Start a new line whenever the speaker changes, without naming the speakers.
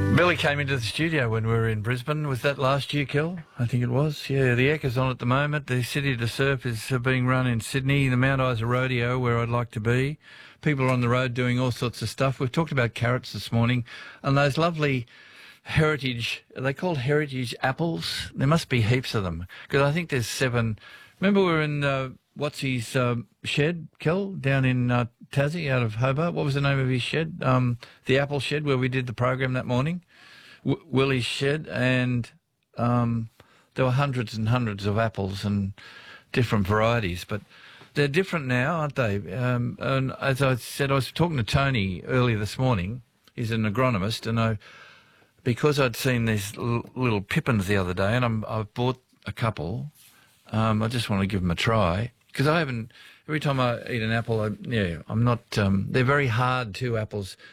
Billy came into the studio when we were in Brisbane. Was that last year, Kel? I think it was. Yeah, the Eckers on at the moment. The City to Surf is being run in Sydney. The Mount Isa Rodeo, where I'd like to be. People are on the road doing all sorts of stuff. We've talked about carrots this morning and those lovely heritage, are they called heritage apples? There must be heaps of them because I think there's 7. Remember we were in Watsy's shed, Kel, down in Tassie out of Hobart. What was the name of his shed? The apple shed where we did the program that morning. Willie's shed, and there were hundreds and hundreds of apples and different varieties, but they're different now, aren't they? And as I said, I was talking to Tony earlier this morning. He's an agronomist, and because I'd seen these little pippins the other day, and I've bought a couple. I just want to give them a try because I haven't. Every time I eat an apple, I'm not. They're very hard too. Apples.